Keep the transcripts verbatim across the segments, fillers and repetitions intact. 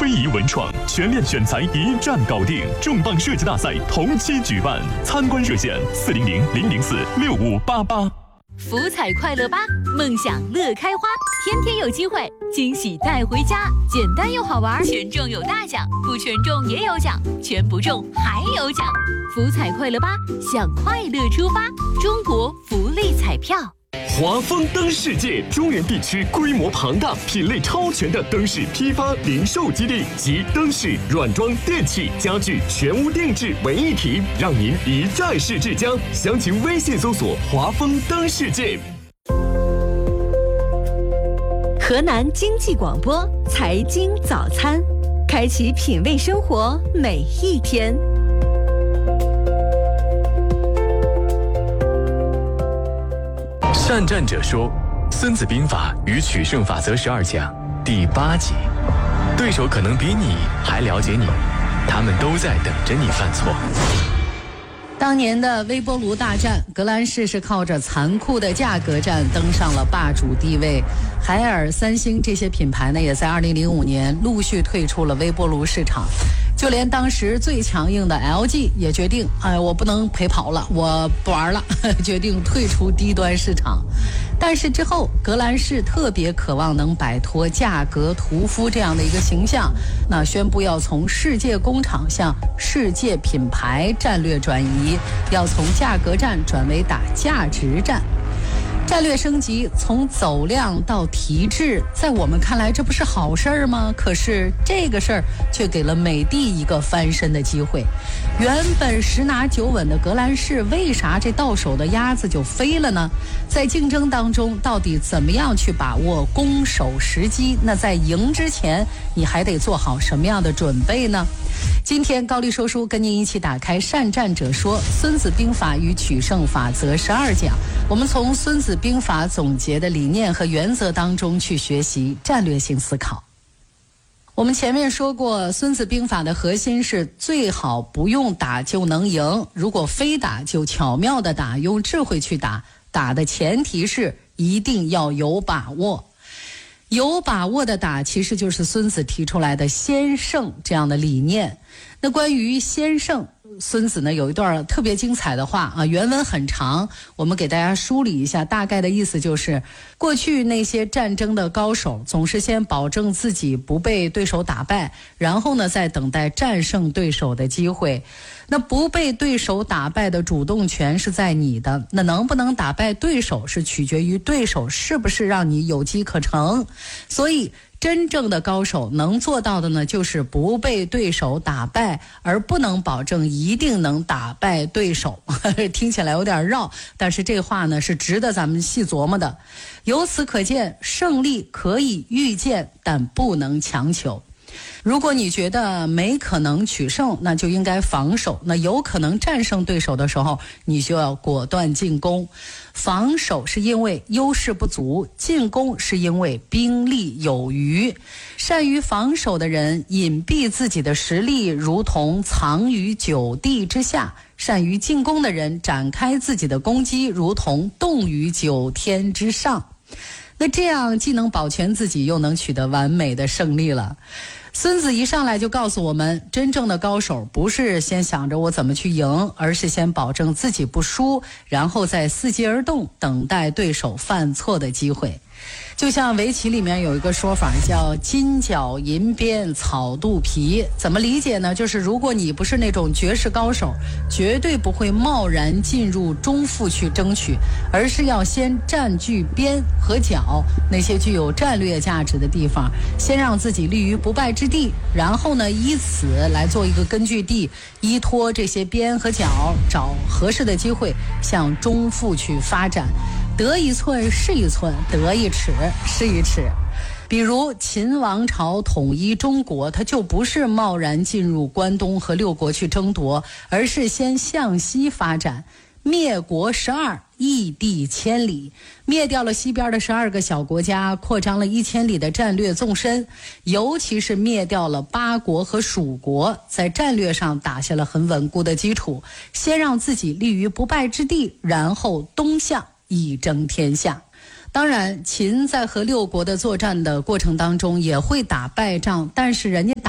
非遗文创全面选材一站搞定，重磅设计大赛同期举办，参观热线四零零零零四六五八八。 福彩快乐吧，梦想乐开花，天天有机会，惊喜带回家，简单又好玩，全中有大奖，不全中也有奖，全不中还有奖。福彩快乐吧，向快乐出发，中国福利彩票。 华丰灯世界中原地区规模庞大、品类超全的灯饰批发零售基地及灯饰、软装、电器、家具全屋定制为一体，让您一站式至家。详情微信搜索“华丰灯世界”。 河南经济广播财经早餐，开启品味生活每一天。 善战者说，《孙子兵法与取胜法则十二讲》第八集，对手可能比你还了解你，他们都在等着你犯错。 当年的微波炉大战，格兰仕是靠着残酷的价格战登上了霸主地位。海尔、三星这些品牌呢，也在二零零五年陆续退出了微波炉市场。就连当时最强硬的 L G 也决定，哎，我不能陪跑了，我不玩了，决定退出低端市场。但是之后，格兰仕特别渴望能摆脱价格屠夫这样的一个形象，那宣布要从世界工厂向世界品牌战略转移，要从价格战转为打价值战。战略升级，从走量到提质，在我们看来这不是好事儿吗？可是这个事儿却给了美的一个翻身的机会。原本十拿九稳的格兰仕，为啥这到手的鸭子就飞了呢？在竞争当中，到底怎么样去把握攻守时机？那在赢之前，你还得做好什么样的准备呢？今天高丽说书跟您一起打开《善战者说：孙子兵法与取胜法则十二讲》，我们从孙子兵法总结的理念和原则当中去学习战略性思考。我们前面说过，孙子兵法的核心是最好不用打就能赢，如果非打就巧妙的打，用智慧去打，打的前提是一定要有把握。有把握的打，其实就是孙子提出来的先胜这样的理念。那关于先胜，孙子呢有一段特别精彩的话啊，原文很长，我们给大家梳理一下，大概的意思就是，过去那些战争的高手总是先保证自己不被对手打败，然后呢再等待战胜对手的机会。那不被对手打败的主动权是在你的，那能不能打败对手是取决于对手是不是让你有机可乘。所以真正的高手能做到的呢，就是不被对手打败，而不能保证一定能打败对手。听起来有点绕，但是这话呢是值得咱们细琢磨的。由此可见，胜利可以预见，但不能强求。如果你觉得没可能取胜，那就应该防守。那有可能战胜对手的时候，你就要果断进攻。防守是因为优势不足，进攻是因为兵力有余。善于防守的人隐蔽自己的实力，如同藏于九地之下；善于进攻的人展开自己的攻击，如同动于九天之上。那这样既能保全自己，又能取得完美的胜利了。孙子一上来就告诉我们，真正的高手不是先想着我怎么去赢，而是先保证自己不输，然后再伺机而动，等待对手犯错的机会。就像围棋里面有一个说法叫金角银边草肚皮，怎么理解呢？就是如果你不是那种绝世高手，绝对不会贸然进入中腹去争取，而是要先占据边和角那些具有战略价值的地方，先让自己立于不败之地，然后呢依此来做一个根据地，依托这些边和角，找合适的机会向中腹去发展。得一寸是一寸，得一尺是一尺。比如秦王朝统一中国，它就不是贸然进入关东和六国去争夺，而是先向西发展，灭国十二，易地千里，灭掉了西边的十二个小国家，扩张了一千里的战略纵深，尤其是灭掉了八国和蜀国，在战略上打下了很稳固的基础，先让自己立于不败之地，然后东向一争天下。当然秦在和六国的作战的过程当中也会打败仗，但是人家打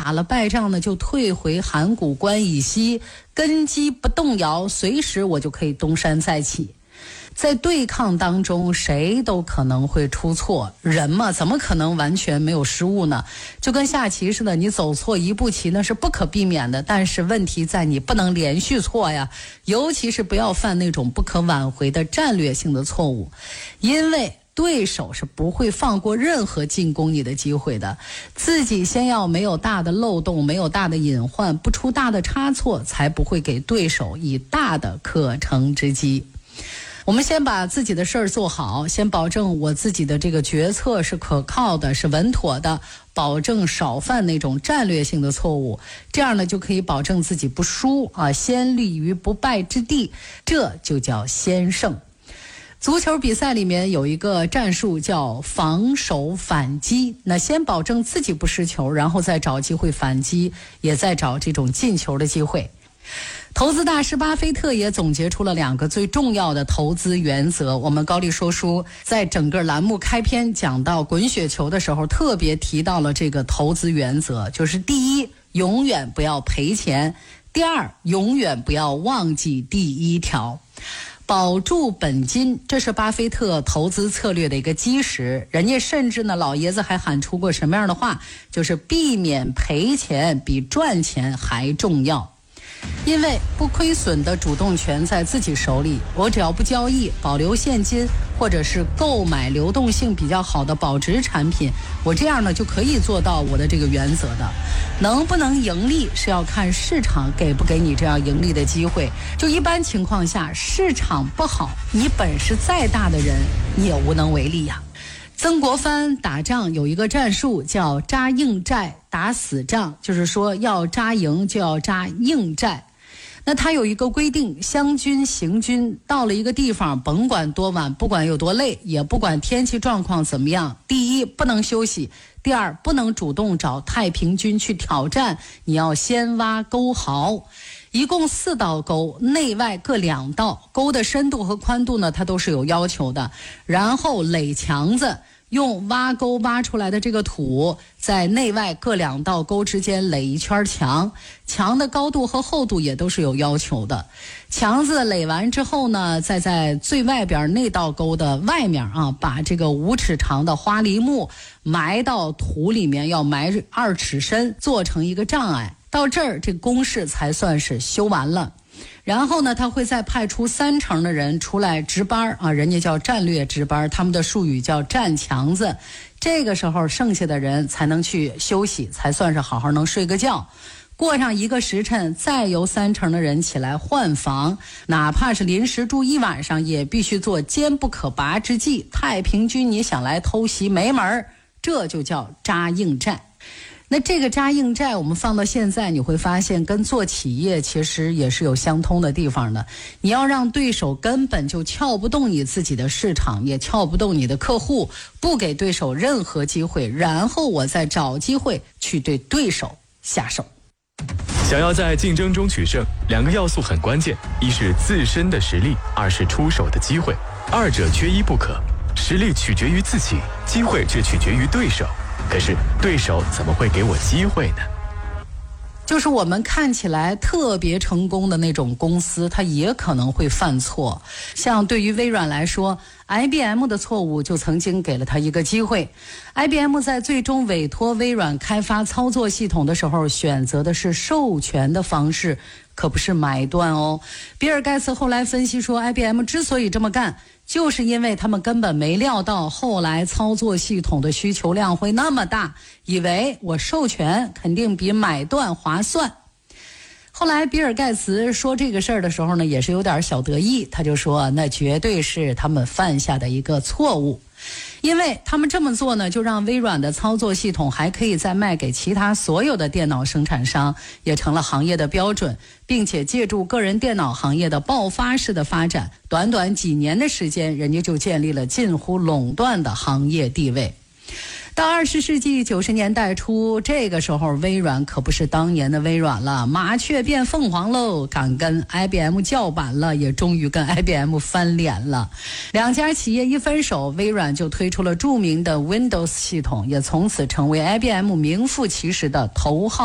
打了败仗呢，就退回函谷关以西，根基不动摇，随时我就可以东山再起。在对抗当中，谁都可能会出错，人嘛，怎么可能完全没有失误呢？就跟下棋似的，你走错一步棋那是不可避免的，但是问题在你不能连续错呀，尤其是不要犯那种不可挽回的战略性的错误，因为对手是不会放过任何进攻你的机会的，自己先要没有大的漏洞，没有大的隐患，不出大的差错，才不会给对手以大的可乘之机。我们先把自己的事儿做好，先保证我自己的这个决策是可靠的，是稳妥的，保证少犯那种战略性的错误，这样呢就可以保证自己不输啊，先立于不败之地，这就叫先胜。足球比赛里面有一个战术叫防守反击，那先保证自己不失球，然后再找机会反击，也再找这种进球的机会。投资大师巴菲特也总结出了两个最重要的投资原则。我们高丽说书在整个栏目开篇讲到滚雪球的时候，特别提到了这个投资原则，就是第一，永远不要赔钱；第二，永远不要忘记第一条。保住本金，这是巴菲特投资策略的一个基石。人家甚至呢，老爷子还喊出过什么样的话，就是避免赔钱比赚钱还重要。因为不亏损的主动权在自己手里，我只要不交易，保留现金，或者是购买流动性比较好的保值产品，我这样呢就可以做到我的这个原则的。能不能盈利是要看市场给不给你这样盈利的机会。就一般情况下，市场不好，你本事再大的人你也无能为力呀。曾国藩打仗有一个战术叫扎硬寨打死仗，就是说要扎营就要扎硬寨。那他有一个规定，湘军行军到了一个地方，甭管多晚，不管有多累，也不管天气状况怎么样，第一不能休息，第二不能主动找太平军去挑战，你要先挖沟壕。一共四道沟，内外各两道，沟的深度和宽度呢，它都是有要求的。然后垒墙子，用挖沟挖出来的这个土，在内外各两道沟之间垒一圈墙，墙的高度和厚度也都是有要求的。墙子垒完之后呢，再在最外边那道沟的外面啊，把这个五尺长的花梨木埋到土里面，要埋二尺深，做成一个障碍。到这儿，这工事才算是修完了。然后呢，他会再派出三成的人出来值班啊，人家叫战略值班，他们的术语叫站墙子。这个时候，剩下的人才能去休息，才算是好好能睡个觉。过上一个时辰，再由三成的人起来换防，哪怕是临时住一晚上，也必须做坚不可拔之计。太平军你想来偷袭没门，这就叫扎硬寨。那这个扎硬寨我们放到现在，你会发现跟做企业其实也是有相通的地方的。你要让对手根本就撬不动你自己的市场，也撬不动你的客户，不给对手任何机会，然后我再找机会去对对手下手。 想要在竞争中取胜，两个要素很关键，一是自身的实力，二是出手的机会，二者缺一不可。实力取决于自己，机会却取决于对手。可是对手怎么会给我机会呢？ 就是我们看起来特别成功的那种公司，它也可能会犯错。像对于微软来说， I B M 的错误就曾经给了他一个机会。 I B M 在最终委托微软开发操作系统的时候，选择的是授权的方式，可不是买断哦。比尔盖茨后来分析说， I B M 之所以这么干，就是因为他们根本没料到后来操作系统的需求量会那么大，以为我授权肯定比买断划算。后来比尔盖茨说这个事儿的时候呢，也是有点小得意，他就说那绝对是他们犯下的一个错误。因为他们这么做呢，就让微软的操作系统还可以再卖给其他所有的电脑生产商，也成了行业的标准，并且借助个人电脑行业的爆发式的发展，短短几年的时间，人家就建立了近乎垄断的行业地位。到二十世纪九十年代初，这个时候微软可不是当年的微软了，麻雀变凤凰喽，敢跟 I B M 叫板了，也终于跟 I B M 翻脸了。两家企业一分手，微软就推出了著名的 Windows 系统，也从此成为 I B M 名副其实的头号